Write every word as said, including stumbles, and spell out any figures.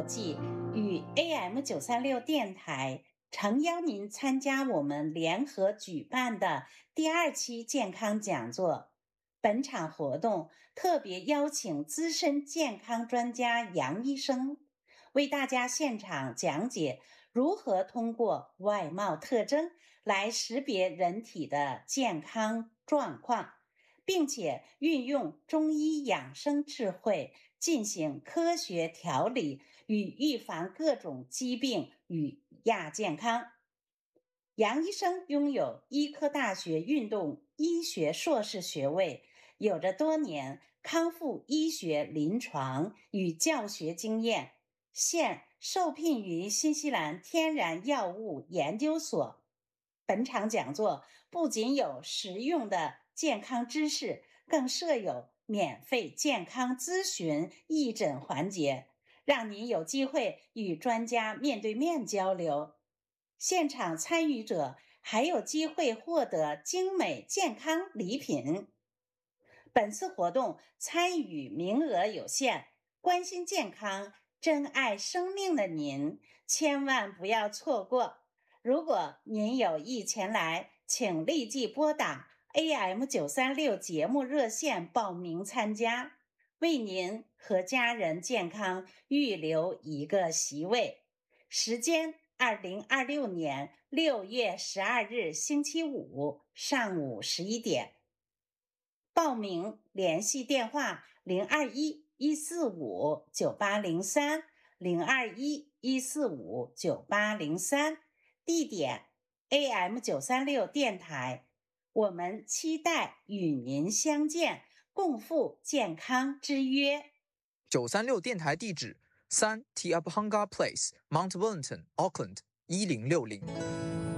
际与 A M 九三六 电台诚邀您参加我们联合举办的第二期健康讲座。本场活动特别邀请资深健康专家杨医生，为大家现场讲解如何通过外貌特征来识别人体的健康状况，并且运用中医养生智慧进行科学调理与预防各种疾病与亚健康。杨医生拥有医科大学运动医学硕士学位，有着多年康复医学临床与教学经验，现受聘于新西兰天然药物研究所。本场讲座不仅有实用的健康知识，更设有免费健康咨询义诊环节，让您有机会与专家面对面交流。现场参与者还有机会获得精美健康礼品。本次活动参与名额有限，关心健康、珍爱生命的您千万不要错过。如果您有意前来，请立即拨打 A M 九三六 节目热线报名参加，为您和家人健康预留一个席位。时间二零二六年六月十二日星期五上午十一点。报名联系电话零二一一四五九八零三 零二一一四五九八零三，地点 A M 九三六 电台。我们期待与您相见，共赴健康之约。 九三六电台地址三 Te Upanga Place, Mount Wellington, Auckland 一零六零。